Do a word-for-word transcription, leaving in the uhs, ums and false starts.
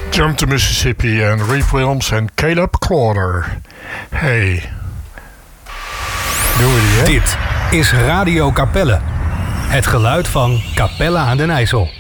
Jump to Mississippi en Reef Williams en Caleb Clauder. Hey. Doen we die, hè? Dit is Radio Capelle. Het geluid van Capelle aan den IJssel.